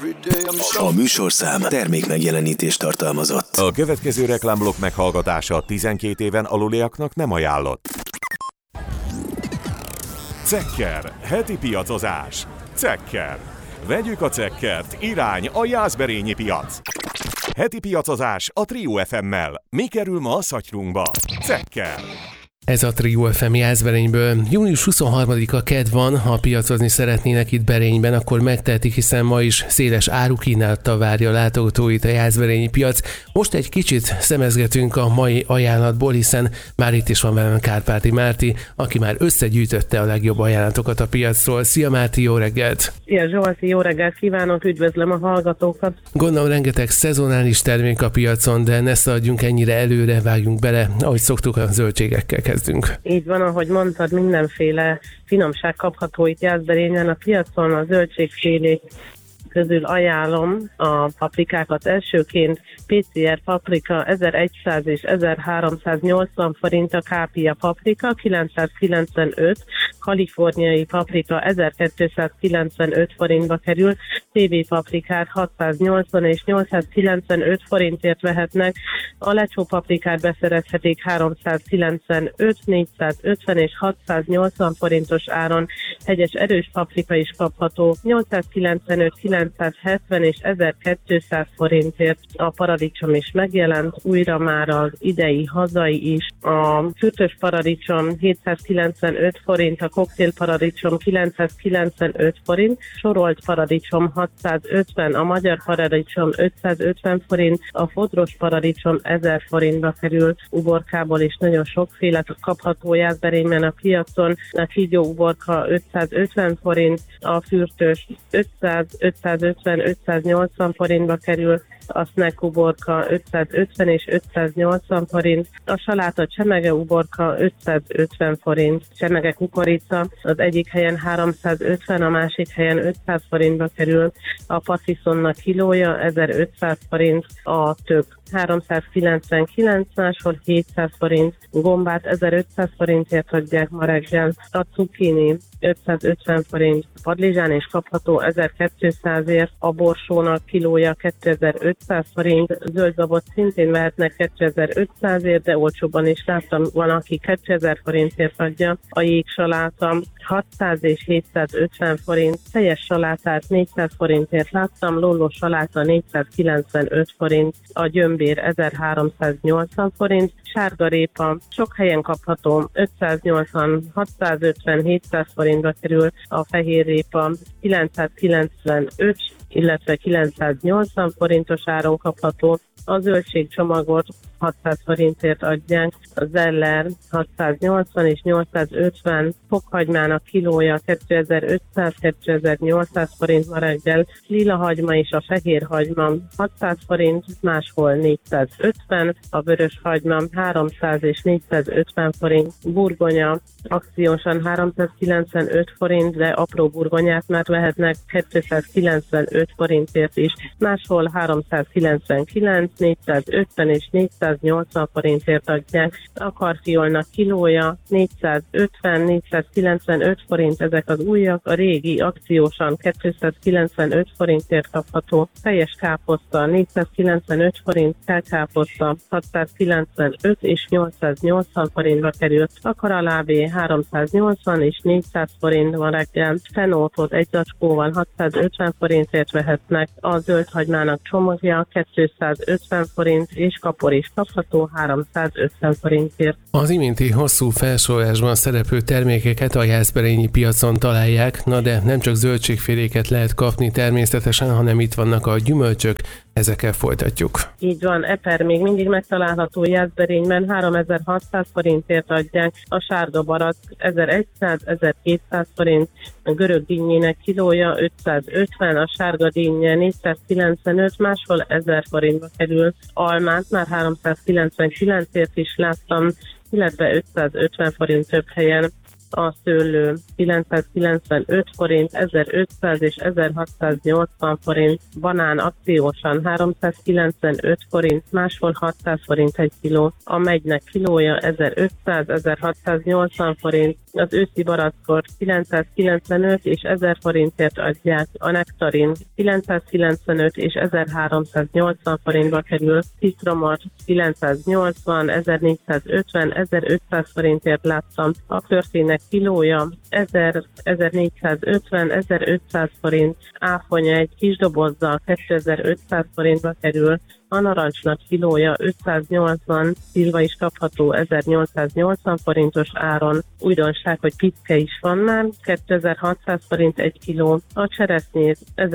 A műsorszám termék megjelenítést tartalmazott. A következő reklámblokk meghallgatása 12 éven aluliaknak nem ajánlott. Cekker. Heti piacozás. Cekker. Vegyük a cekkert. Irány a Jászberényi piac. Heti piacozás a Trio FM-mel. Mi kerül ma a szatyrunkba? Cekker. Ez a Trio FM Jászberényből. Június 23-a kedd van, ha piacozni szeretnének itt Berényben, akkor megtehetik, hiszen ma is széles árukínálattal várja a látogatóit a Jászberényi piac. Most egy kicsit szemezgetünk a mai ajánlatból, hiszen már itt is van velem Kárpáti Márti, aki már összegyűjtötte a legjobb ajánlatokat a piacról. Szia Márti, jó reggelt! Szia Zsolti, jó reggelt kívánok, üdvözlöm a hallgatókat! Gondolom rengeteg szezonális termék a piacon, de ne szaladjunk ennyire előre, vágjunk bele, ahogy szoktuk, a zöldségekkel kezdünk. Így van, ahogy mondtad, mindenféle finomság kapható itt Jászberényen a piacon, a zöldségfélék közül ajánlom a paprikákat. Elsőként PCR paprika 1100 és 1380 forint a kápia paprika, 995, kaliforniai paprika 1295 forintba kerül, TV paprikát 680 és 895 forintért vehetnek, a lecsó paprikát beszerezhetik 395, 450 és 680 forintos áron, hegyes erős paprika is kapható, 895, 970 és 1200 forintért. A paradicsom is megjelent, újra már az idei hazai is. A fürtös paradicsom 795 forint, a koktél paradicsom 995 forint, sorolt paradicsom 650, a magyar paradicsom 550 forint, a fodros paradicsom 1000 forintba kerül. Uborkából is nagyon sokféle kapható Jászberényben a piacon, a kígyó uborka 550 forint, a fürtös 550-580 forintba kerül, a snack uborka 550 és 580 forint, a saláta csemege uborka 550 forint, csemege kukorica az egyik helyen 350, a másik helyen 500 forintba kerül, a passziszonnak kilója 1500 forint, a tök 399, máshol 700 forint, gombát 1500 forintért adják ma reggel, a cukkini 550 forint, padlizsán is kapható 1200-ért, a borsónak kilója 2500 forint, zöldgabot szintén vehetnek 2500-ért, de olcsóban is láttam, van, aki 2000 forintért adja, a jégsaláta 600 és 750 forint, teljes salátát 400 forintért láttam, lolló saláta 495 forint, a gyömbér 1380 forint, sárgarépa sok helyen kapható, 580, 650, 700 forintba kerül, a fehérrépa 995, illetve 980 forintos áron kapható, a zöldségcsomagot 600 forintért adják, a zeller 680 és 850, fokhagymának kilója 2500-2800 forint ma reggel, lila hagyma és a fehér hagyma 600 forint, máshol 450, a vörös hagyma 300 és 450 forint, burgonya akciósan 395 forint, de apró burgonyát már vehetnek 295 forintért is, máshol 399, 450 és 480 forintért adják. A karfiolnak kilója 450-495 forint, ezek az újak, a régi akciósan 295 forintért kapható. Teljes káposzta 495 forint, telkáposzta 695 és 880 forintba került. A karalábé 380 és 400 forint van reggel. Fenótot egy zacskóval 650 forintért vehetnek. A zöldhagymának csomagja 250 forint, és kapor is kapható 350 forintért. Az iménti hosszú felsorolásban szereplő termékeket a jászberényi piacon találják, na de nem csak zöldségféléket lehet kapni természetesen, hanem itt vannak a gyümölcsök, ezekkel folytatjuk. Így van, eper még mindig megtalálható Jászberényben, 3600 forintért adják, a sárga barack 1100-1200 forint, a görög dinnyének kilója 550, a sárga dinnye 495, máshol 1000 forintba kerül. Almát már 399-ért is láttam, illetve 550 forint több helyen. a szőlő 995 forint, 1500 és 1680 forint, banán akciósan 395 forint, máshol 600 forint egy kiló, a megynek kilója 1500-1680 forint, az őszi barackot 995 és 1000 forintért adják, a nektarin 995 és 1380 forintba kerül, citromot 980, 1450, 1500 forintért láttam, a körtének kilója 1450, 1500 forint, áfonya egy kis dobozzal 2500 forintba kerül, a narancsnak kilója 580, szilva is kapható 1880 forintos áron. Újdonság, hogy picke is van már, 2600 forint egy kiló. A cseresznyét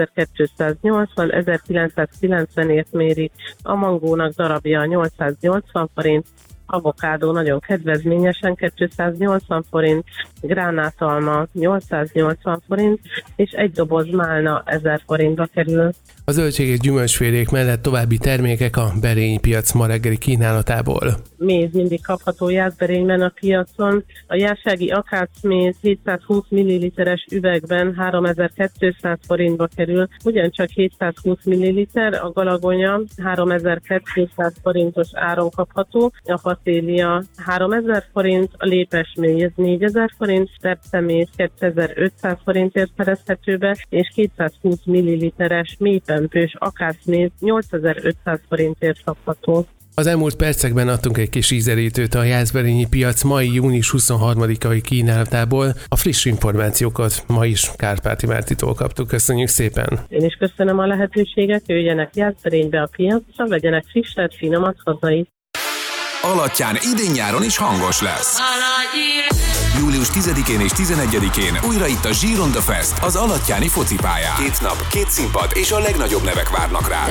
1280, 1990-ért mérik. A mangónak darabja 880 forint. Avokádó nagyon kedvezményesen 280 forint, gránátalma 880 forint, és egy doboz málna 1000 forintba kerül. A zöldség és gyümölcsfélék mellett további termékek a berényi piac ma reggeli kínálatából. Méz mindig kapható Jászberényben a piacon. A jársági akácméz 720 ml-es üvegben 3200 forintba kerül, ugyancsak 720 ml, a galagonya 3200 forintos áron kapható, a faszélia 3000 forint, a lépesméz 4000 forint, szerpszeméz 2500 forintért szerezhető be, és 220 ml-es mélypempős akácméz 8500 forintért kapható. Az elmúlt percekben adtunk egy kis ízelítőt a jászberényi piac mai június 23-ai kínálatából. A friss információkat ma is Kárpáti Mártitól kaptuk. Köszönjük szépen! Én is köszönöm a lehetőséget, jöjjenek Jászberénybe a piacra, vegyenek frisset, finomat hazai. Alattyán idén-nyáron is hangos lesz. Július 10-én és 11-én újra itt a Gironda Fest, az alattyáni focipályán. 2 nap, 2 színpad és a legnagyobb nevek várnak rá.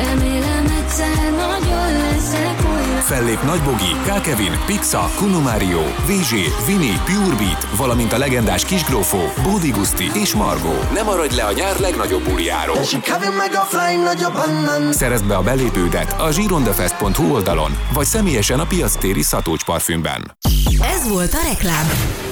Fellép Nagy Bogi, K. Kevin, Pixa, Kuno Mario, VG, Vini, Pure Beat, valamint a legendás Kisgrófó, Bódi Guszti és Margó. Ne maradj le a nyár legnagyobb bulijáról. Szerezd be a belépődet a girondafest.hu oldalon, vagy személyesen a piactéri Szatócs parfümben. Ez volt a reklám.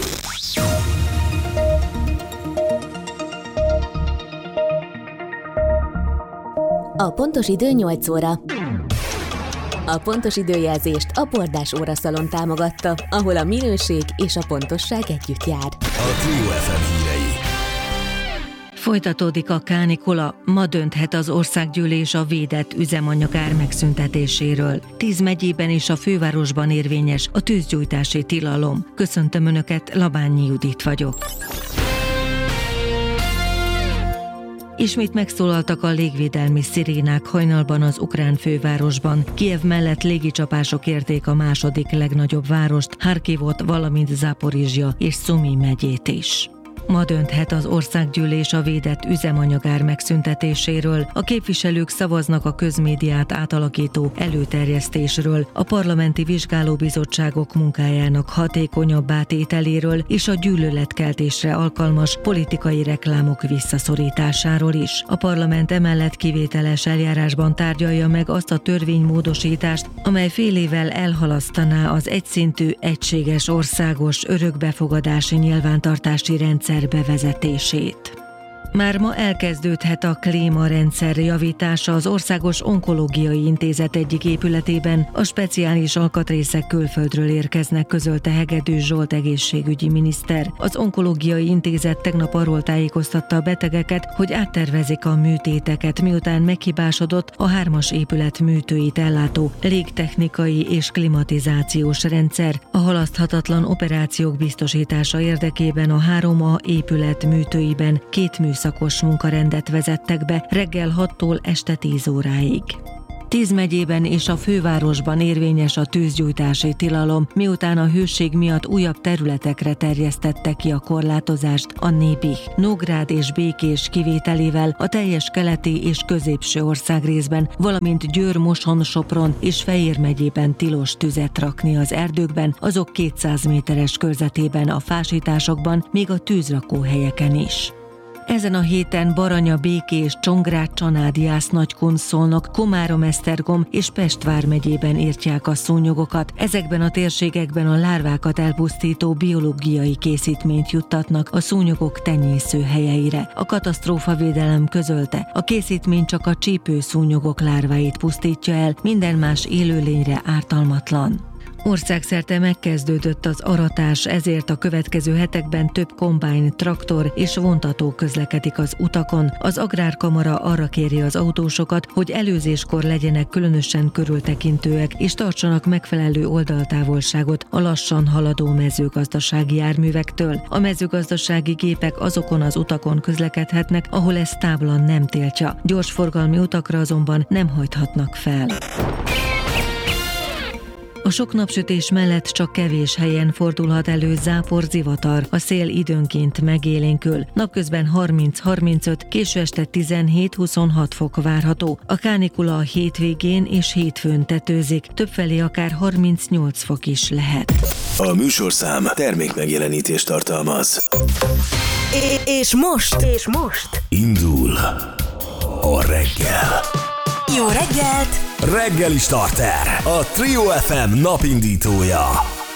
A pontos idő 8 óra. A pontos időjelzést a Bordás óraszalon támogatta, ahol a minőség és a pontosság együtt jár. A Trio FM hírei. Folytatódik a kánikula, ma dönthet az országgyűlés a védett üzemanyagár megszüntetéséről. 10 megyében és a fővárosban érvényes a tűzgyújtási tilalom. Köszöntöm Önöket, Labányi Judit vagyok. Ismét megszólaltak a légvédelmi szirénák hajnalban az ukrán fővárosban. Kijev mellett légicsapások érték a második legnagyobb várost, Harkivot, valamint Záporizsja és Szumi megyét is. Ma dönthet az országgyűlés a védett üzemanyagár megszüntetéséről. A képviselők szavaznak a közmédiát átalakító előterjesztésről, a parlamenti vizsgálóbizottságok munkájának hatékonyabbá tételéről és a gyűlöletkeltésre alkalmas politikai reklámok visszaszorításáról is. A parlament emellett kivételes eljárásban tárgyalja meg azt a törvénymódosítást, amely fél évvel elhalasztaná az egyszintű, egységes országos örökbefogadási nyilvántartási rendszer bevezetését. Már ma elkezdődhet a klímarendszer javítása az Országos Onkológiai Intézet egyik épületében. A speciális alkatrészek külföldről érkeznek, közölte Hegedűs Zsolt egészségügyi miniszter. Az Onkológiai Intézet tegnap arról tájékoztatta a betegeket, hogy áttervezik a műtéteket, miután meghibásodott a 3-as épület műtőit ellátó légtechnikai és klimatizációs rendszer. A halaszthatatlan operációk biztosítása érdekében a 3A épület műtőiben 2 műszakos munkarendet vezettek be reggel 6-tól este 10 óráig. 10 megyében és a fővárosban érvényes a tűzgyújtási tilalom, miután a hőség miatt újabb területekre terjesztette ki a korlátozást a Nébih, Nógrád és Békés kivételével a teljes keleti és középső országrészben, valamint Győr, Moson, Sopron és Fejér megyében tilos tüzet rakni az erdőkben, azok 200 méteres körzetében, a fásításokban, még a tűzrakóhelyeken is. Ezen a héten Baranya, Békés, Csongrád, Csanád, Jász, Nagykun, Szolnok, Komárom, Esztergom és Pest vármegyében írtják a szúnyogokat. Ezekben a térségekben a lárvákat elpusztító biológiai készítményt juttatnak a szúnyogok tenyészőhelyeire. A katasztrófavédelem közölte, a készítmény csak a csípőszúnyogok lárváit pusztítja el, minden más élőlényre ártalmatlan. Országszerte megkezdődött az aratás, ezért a következő hetekben több kombájn, traktor és vontató közlekedik az utakon. Az Agrárkamara arra kéri az autósokat, hogy előzéskor legyenek különösen körültekintőek, és tartsanak megfelelő oldaltávolságot a lassan haladó mezőgazdasági járművektől. A mezőgazdasági gépek azokon az utakon közlekedhetnek, ahol ez tábla nem tiltja. Gyorsforgalmi utakra azonban nem hajthatnak fel. A sok napsütés mellett csak kevés helyen fordulhat elő zápor, zivatar, a szél időnként megélénkül. Napközben 30-35, késő este 17-26 fok várható. A kánikula a hétvégén és hétfőn tetőzik, többfelé akár 38 fok is lehet. A műsorszám termékmegjelenítést tartalmaz. És most Indul a reggel. Jó reggelt! Reggeli starter, a Trio FM napindítója.